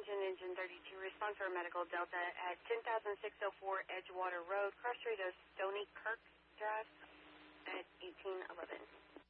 engine 32, respond for a medical Delta at 10,604 Edgewater Road, cross street of Stony Kirk Drive at 1811.